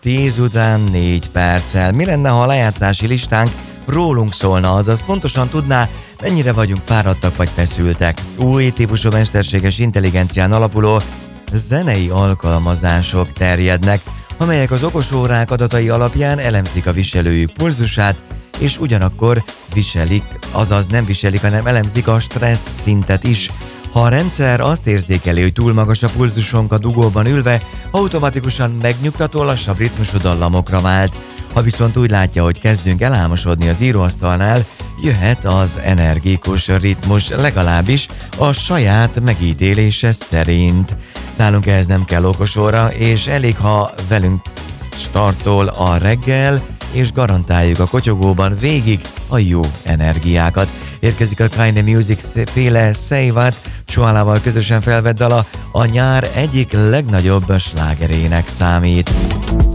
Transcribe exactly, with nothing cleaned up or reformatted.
tíz után négy perccel. Mi lenne, ha a lejátszási listánk rólunk szólna, azaz pontosan tudná, mennyire vagyunk fáradtak vagy feszültek. Új típusú mesterséges intelligencián alapuló zenei alkalmazások terjednek, amelyek az okosórák adatai alapján elemzik a viselőjük pulzusát, és ugyanakkor viselik, azaz nem viselik, hanem elemzik a stressz szintet is. Ha a rendszer azt érzékeli, hogy túl magas a pulzusunk a dugóban ülve, automatikusan megnyugtató, lassabb ritmusú dallamokra vált. Ha viszont úgy látja, hogy kezdünk elálmosodni az íróasztalnál, jöhet az energikus ritmus, legalábbis a saját megítélése szerint. Nálunk ehhez nem kell okosóra, és elég, ha velünk startol a reggel, és garantáljuk a kotyogóban végig a jó energiákat. Érkezik a Kind Music féle Say What, Csualával közösen felvett dala, a nyár egyik legnagyobb slágerének számít.